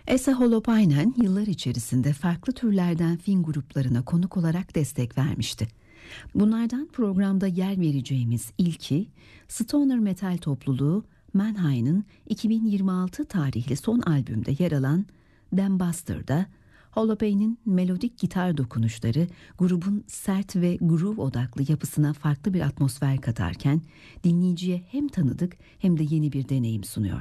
Esa Holopainen yıllar içerisinde farklı türlerden film gruplarına konuk olarak destek vermişti. Bunlardan programda yer vereceğimiz ilki Stoner Metal topluluğu Mannheim'ın 2026 tarihli son albümde yer alan Dambuster'da Holopainen'in melodik gitar dokunuşları grubun sert ve groove odaklı yapısına farklı bir atmosfer katarken dinleyiciye hem tanıdık hem de yeni bir deneyim sunuyor.